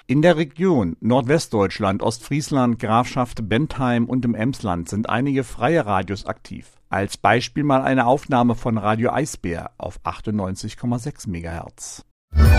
In der Region Nordwestdeutschland, Ostfriesland, Grafschaft Bentheim und im Emsland sind einige freie Radios aktiv. Als Beispiel mal eine Aufnahme von Radio Eisbär auf 98,6 MHz.